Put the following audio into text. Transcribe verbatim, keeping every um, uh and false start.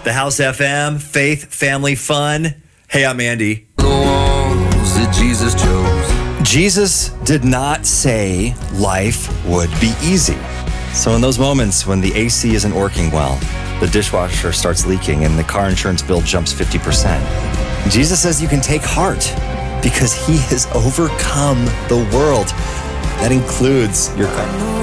The House F M, faith, family, fun. Hey, I'm Andy. The walls that Jesus chose. Jesus did not say life would be easy. So in those moments when the A C isn't working well, the dishwasher starts leaking, and the car insurance bill jumps fifty percent, Jesus says you can take heart because he has overcome the world. That includes your car.